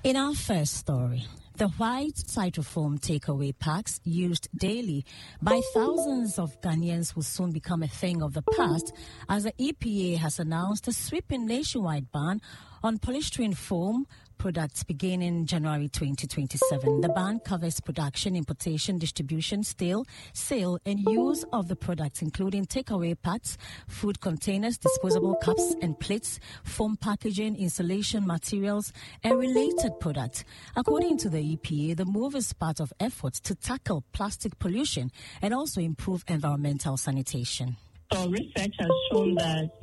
In our first story, the white styrofoam takeaway packs used daily by thousands of Ghanaians will soon become a thing of the past as the EPA has announced a sweeping nationwide ban on polystyrene foam products beginning January 2027. The ban covers production, importation, distribution, sale, and use of the products, including takeaway packs, food containers, disposable cups and plates, foam packaging, insulation materials, and related products. According to the EPA, the move is part of efforts to tackle plastic pollution and also improve environmental sanitation. So research has shown that